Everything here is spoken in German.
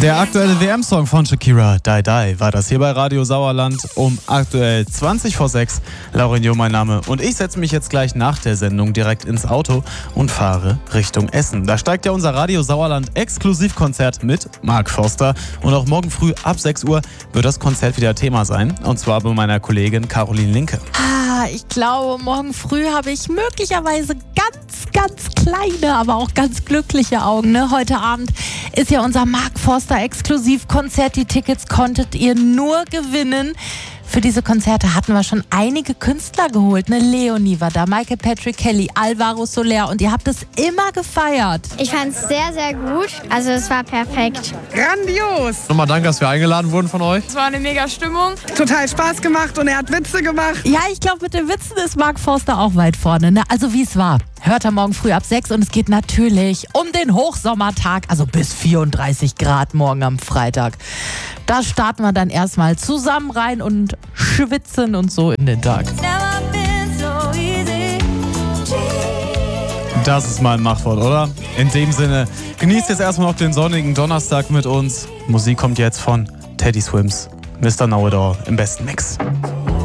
Der aktuelle WM-Song von Shakira, Die Die, war das hier bei Radio Sauerland um aktuell 20 vor 6. Lauren Jo, mein Name. Und ich setze mich jetzt gleich nach der Sendung direkt ins Auto und fahre Richtung Essen. Da steigt ja unser Radio Sauerland Exklusivkonzert mit Mark Forster. Und auch morgen früh ab 6 Uhr wird das Konzert wieder Thema sein. Und zwar bei meiner Kollegin Caroline Linke. Ich glaube, morgen früh habe ich möglicherweise ganz kleine, aber auch ganz glückliche Augen. Ne? Heute Abend ist ja unser Mark Forster Exklusivkonzert. Die Tickets konntet ihr nur gewinnen. Für diese Konzerte hatten wir schon einige Künstler geholt. Ne? Leonie war da, Michael Patrick Kelly, Alvaro Soler, und ihr habt es immer gefeiert. Ich fand es sehr, sehr gut. Also es war perfekt. Grandios! Nochmal danke, dass wir eingeladen wurden von euch. Es war eine mega Stimmung. Total Spaß gemacht und er hat Witze gemacht. Ja, ich glaube, mit den Witzen ist Mark Forster auch weit vorne. Ne? Also wie es war. Hört er morgen früh ab 6 und es geht natürlich um den Hochsommertag, also bis 34 Grad morgen am Freitag. Da starten wir dann erstmal zusammen rein und schwitzen und so in den Tag. Das ist mal ein Machtwort, oder? In dem Sinne, genießt jetzt erstmal noch den sonnigen Donnerstag mit uns. Musik kommt jetzt von Teddy Swims, Mr. Know It All im besten Mix.